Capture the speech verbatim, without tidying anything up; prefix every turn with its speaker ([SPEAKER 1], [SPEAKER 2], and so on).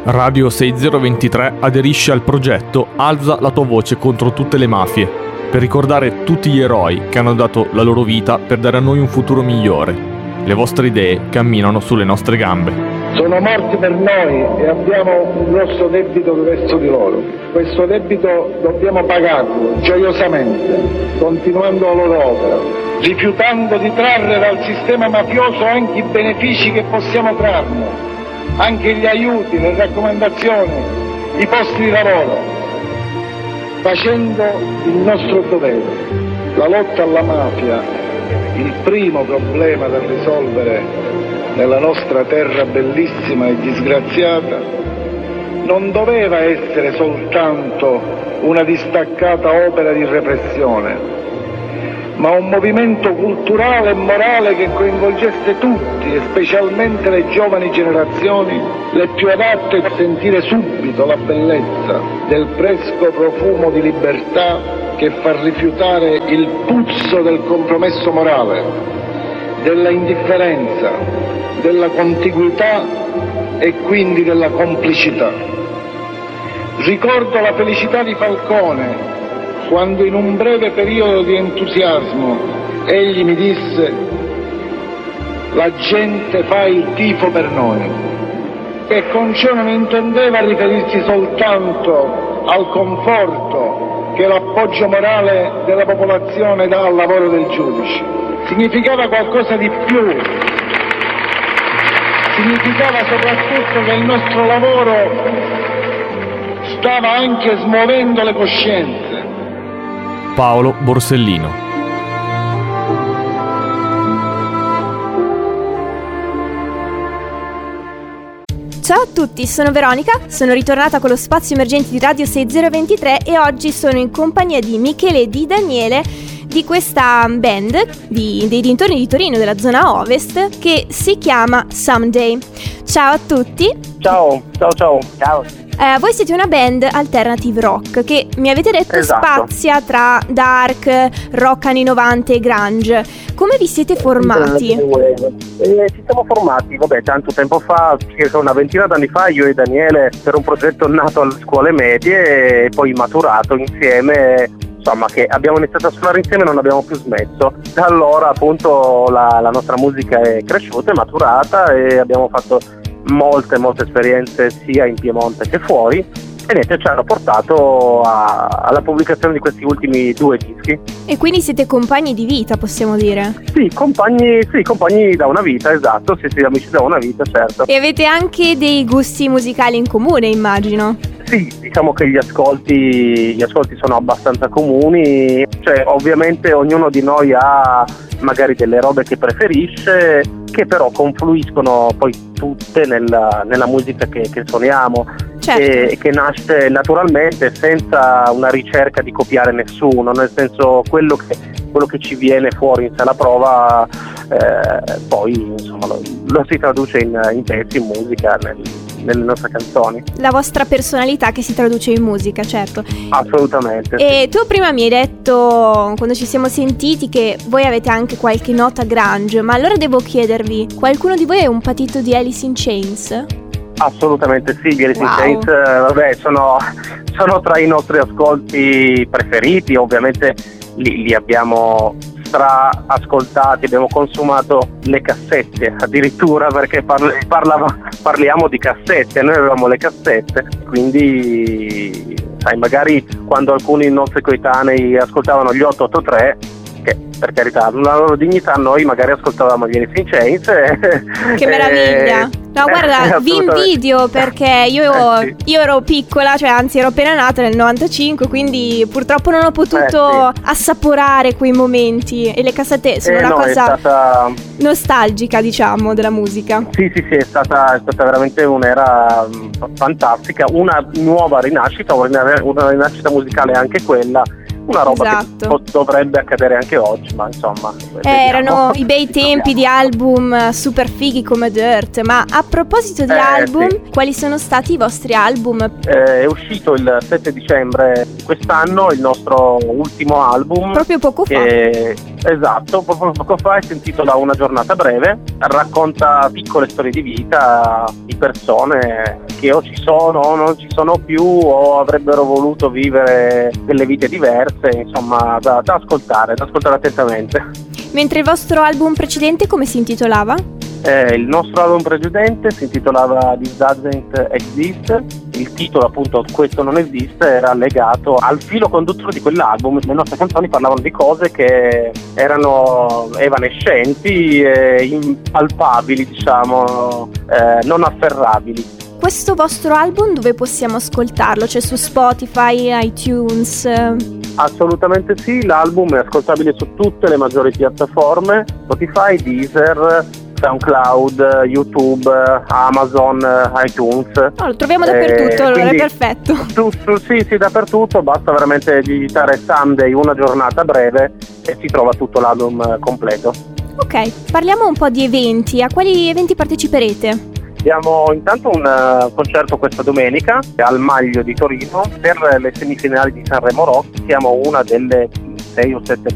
[SPEAKER 1] Radio sei zero due tre aderisce al progetto Alza la tua voce contro tutte le mafie, per ricordare tutti gli eroi che hanno dato la loro vita per dare a noi un futuro migliore. Le vostre idee camminano sulle nostre gambe.
[SPEAKER 2] Sono morti per noi e abbiamo un grosso debito verso di loro. Questo debito dobbiamo pagarlo gioiosamente, continuando la loro opera, rifiutando di trarre dal sistema mafioso anche i benefici che possiamo trarne, anche gli aiuti, le raccomandazioni, i posti di lavoro, facendo il nostro dovere. La lotta alla mafia, il primo problema da risolvere nella nostra terra bellissima e disgraziata, non doveva essere soltanto una distaccata opera di repressione, ma un movimento culturale e morale che coinvolgesse tutti, e specialmente le giovani generazioni, le più adatte a sentire subito la bellezza del fresco profumo di libertà che fa rifiutare il puzzo del compromesso morale, della indifferenza, della contiguità e quindi della complicità. Ricordo la felicità di Falcone quando in un breve periodo di entusiasmo egli mi disse: la gente fa il tifo per noi, e con ciò non intendeva riferirsi soltanto al conforto che l'appoggio morale della popolazione dà al lavoro del giudice. Significava qualcosa di più. Significava soprattutto che il nostro lavoro stava anche smuovendo le coscienze.
[SPEAKER 1] Paolo Borsellino.
[SPEAKER 3] Ciao a tutti, sono Veronica, sono ritornata con lo spazio emergente di Radio sei zero due tre e oggi sono in compagnia di Michele e di Daniele di questa band di, dei dintorni di Torino, della zona ovest, che si chiama Someday. Ciao a tutti.
[SPEAKER 4] Ciao, ciao, ciao. Ciao.
[SPEAKER 3] Eh, voi siete una band alternative rock che mi avete detto
[SPEAKER 4] Esatto.
[SPEAKER 3] spazia tra dark, rock anni novanta e grunge. Come vi siete formati?
[SPEAKER 4] Eh, ci siamo formati, vabbè, tanto tempo fa, circa una ventina d'anni fa, io e Daniele, per un progetto nato alle scuole medie e poi maturato insieme, insomma, che abbiamo iniziato a suonare insieme e non abbiamo più smesso. Da allora appunto la, la nostra musica è cresciuta, è maturata e abbiamo fatto molte molte esperienze sia in Piemonte che fuori, e niente, ci hanno portato a, alla pubblicazione di questi ultimi due dischi.
[SPEAKER 3] E quindi siete compagni di vita, possiamo dire?
[SPEAKER 4] Sì, compagni, sì, compagni da una vita, esatto, sì, sì, amici da una vita, certo.
[SPEAKER 3] E avete anche dei gusti musicali in comune, immagino?
[SPEAKER 4] Sì, diciamo che gli ascolti, gli ascolti sono abbastanza comuni, cioè ovviamente ognuno di noi ha magari delle robe che preferisce, che però confluiscono poi tutte nella, nella musica che, che suoniamo.
[SPEAKER 3] Certo.
[SPEAKER 4] E che nasce naturalmente senza una ricerca di copiare nessuno, nel senso quello che, quello che ci viene fuori in sala prova eh, poi insomma lo, lo si traduce in, in pezzi, in musica, nel, nelle nostre canzoni.
[SPEAKER 3] La vostra personalità che si traduce in musica, certo.
[SPEAKER 4] Assolutamente.
[SPEAKER 3] E tu prima mi hai detto, quando ci siamo sentiti, che voi avete anche qualche nota grunge, ma allora devo chiedervi, qualcuno di voi è un patito di Alice in Chains?
[SPEAKER 4] Assolutamente sì, gli Alice in
[SPEAKER 3] Wow.
[SPEAKER 4] Chains, vabbè, sono, sono tra i nostri ascolti preferiti, ovviamente li, li abbiamo stra ascoltati, abbiamo consumato le cassette addirittura, perché parli, parlava, parliamo di cassette, noi avevamo le cassette, quindi sai, magari quando alcuni nostri coetanei ascoltavano gli otto otto tre, che per carità la loro dignità, noi magari ascoltavamo gli Alice in Chains e,
[SPEAKER 3] Che meraviglia! No, guarda,
[SPEAKER 4] eh,
[SPEAKER 3] vi invidio perché io,
[SPEAKER 4] Eh, sì.
[SPEAKER 3] io ero piccola, cioè anzi ero appena nata nel novantacinque, quindi purtroppo non ho potuto
[SPEAKER 4] Eh, sì.
[SPEAKER 3] assaporare quei momenti, e le cassette sono
[SPEAKER 4] Eh,
[SPEAKER 3] una
[SPEAKER 4] no, è
[SPEAKER 3] cosa
[SPEAKER 4] stata...
[SPEAKER 3] nostalgica, diciamo, della musica.
[SPEAKER 4] Sì, sì, sì, è stata, è stata veramente un'era mh, fantastica, una nuova rinascita, una, una rinascita musicale anche quella, una roba
[SPEAKER 3] Esatto.
[SPEAKER 4] che po- dovrebbe accadere anche oggi, ma insomma...
[SPEAKER 3] Eh, erano i bei tempi di album super fighi come Dirt. Ma a proposito di
[SPEAKER 4] Eh,
[SPEAKER 3] album,
[SPEAKER 4] sì.
[SPEAKER 3] quali sono stati i vostri album?
[SPEAKER 4] Eh, è uscito il sette dicembre quest'anno il nostro ultimo album.
[SPEAKER 3] Proprio poco fa.
[SPEAKER 4] Che, esatto, proprio poco fa, si intitola Una giornata breve, racconta piccole storie di vita di persone che o ci sono o non ci sono più o avrebbero voluto vivere delle vite diverse, insomma da, da ascoltare, da ascoltare attentamente.
[SPEAKER 3] Mentre il vostro album precedente come si intitolava?
[SPEAKER 4] Eh, il nostro album precedente si intitolava This Doesn't Exist. Il titolo, appunto, Questo non esiste, era legato al filo conduttore di quell'album. Le nostre canzoni parlavano di cose che erano evanescenti e impalpabili, diciamo, eh, non afferrabili.
[SPEAKER 3] Questo vostro album dove possiamo ascoltarlo? C'è su Spotify, iTunes?
[SPEAKER 4] Assolutamente sì, l'album è ascoltabile su tutte le maggiori piattaforme, Spotify, Deezer, SoundCloud, YouTube, Amazon, iTunes.
[SPEAKER 3] Oh, lo troviamo dappertutto,
[SPEAKER 4] eh,
[SPEAKER 3] allora è perfetto.
[SPEAKER 4] Tu, tu, sì, sì, dappertutto, basta veramente digitare Sunday, una giornata breve e si trova tutto l'album completo.
[SPEAKER 3] Ok, parliamo un po' di eventi. A quali eventi parteciperete?
[SPEAKER 4] Abbiamo intanto un uh, concerto questa domenica al Maglio di Torino per le semifinali di Sanremo Rock. Siamo una delle sei o sette